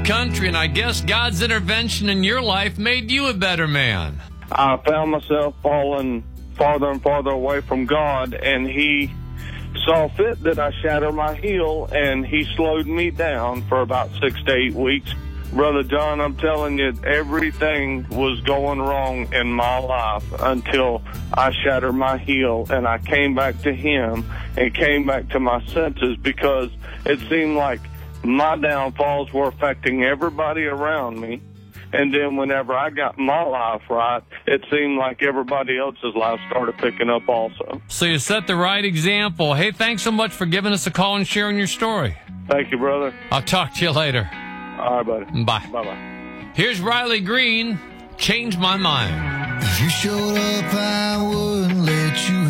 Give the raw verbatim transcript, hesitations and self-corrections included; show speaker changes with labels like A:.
A: country, and I guess God's intervention in your life made you a better man.
B: I found myself falling farther and farther away from God, and he saw fit that I shatter my heel, and he slowed me down for about six to eight weeks. Brother John, I'm telling you, everything was going wrong in my life until I shattered my heel, and I came back to him and came back to my senses, because it seemed like my downfalls were affecting everybody around me. And then whenever I got my life right, it seemed like everybody else's life started picking up also.
A: So you set the right example. Hey, thanks so much for giving us a call and sharing your story.
B: Thank you, brother.
A: I'll talk to you later.
B: All right, buddy.
A: Bye.
B: Bye-bye.
A: Here's Riley Green, Change My Mind.
C: If you showed up, I wouldn't let you